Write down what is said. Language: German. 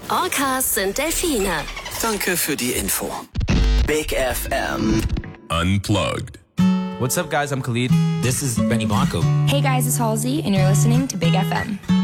Orcas sind Delfine. Danke für die Info. Big FM. Unplugged. What's up, guys? I'm Khalid. This is Benny Blanco. Hey guys, it's Halsey, and you're listening to Big FM.